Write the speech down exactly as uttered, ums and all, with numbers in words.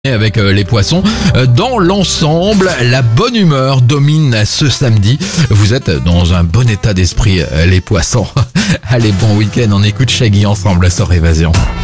Avec euh, les poissons. Euh, Dans l'ensemble, la bonne humeur domine ce samedi. Vous êtes dans un bon état d'esprit, euh, les poissons. Allez, bon week-end, on écoute Shaggy ensemble sur Évasion.